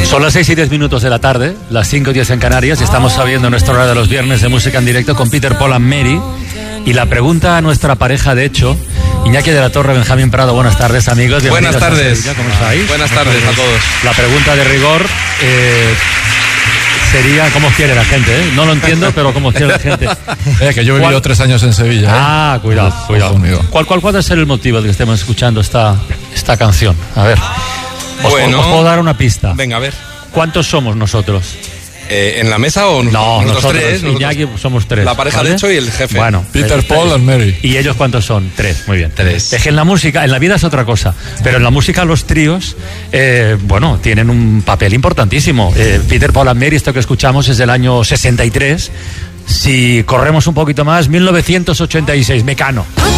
Son las 6:10 de la tarde, las 5:10 en Canarias, y estamos sabiendo nuestra hora de los viernes de música en directo con Peter, Paul and Mary. Y la pregunta a nuestra pareja, de hecho, Iñaki de la Torre, Benjamín Prado, buenas tardes, amigos. Buenas tardes. Sevilla, ¿cómo estáis? Buenas tardes a todos. La pregunta de rigor sería, ¿cómo quiere la gente? No lo entiendo, pero ¿cómo quiere la gente? Que yo he vivido 3 años en Sevilla. Ah, cuidado. ¿Cuál puede ser el motivo de que estemos escuchando esta canción? A ver. ¿Os puedo dar una pista? Venga, a ver. ¿Cuántos somos nosotros? ¿En la mesa o nosotros tres? Iñaki, somos 3. La pareja, ¿vale? De hecho, y el jefe. Bueno, Peter, Paul and Mary. ¿Y ellos cuántos son? 3, muy bien. 3. Es que en la música, en la vida es otra cosa, pero en la música los tríos, tienen un papel importantísimo. Peter, Paul and Mary, esto que escuchamos es del año 63. Si corremos un poquito más, 1986, Mecano.